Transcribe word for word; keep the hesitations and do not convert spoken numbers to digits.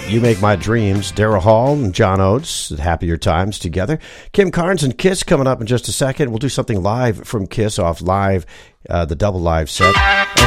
You Make My Dreams. Daryl Hall and John Oates, Happier Times Together. Kim Carnes and Kiss coming up in just a second. We'll do something live from Kiss off live, uh, the double live set. And